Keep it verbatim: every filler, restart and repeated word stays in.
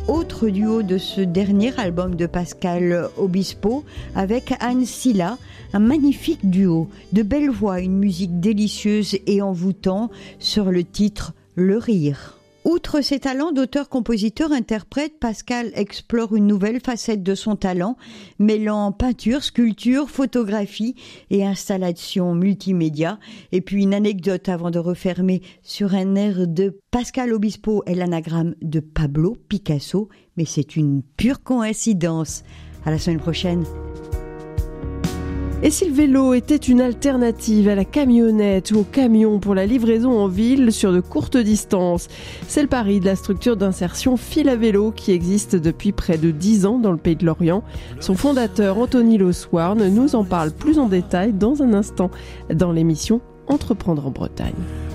autre duo de ce dernier album de Pascal Obispo avec Anne Silla, un magnifique duo, de belles voix, une musique délicieuse et envoûtante sur le titre Le Rire. Outre ses talents d'auteur, compositeur, interprète, Pascal explore une nouvelle facette de son talent, mêlant peinture, sculpture, photographie et installation multimédia. Et puis une anecdote avant de refermer sur un air de Pascal Obispo est l'anagramme de Pablo Picasso, mais c'est une pure coïncidence. À la semaine prochaine. Et si le vélo était une alternative à la camionnette ou au camion pour la livraison en ville sur de courtes distances? C'est le pari de la structure d'insertion Fil à vélo qui existe depuis près de dix ans dans le Pays de Lorient. Son fondateur, Anthony Loswarn, nous en parle plus en détail dans un instant dans l'émission Entreprendre en Bretagne.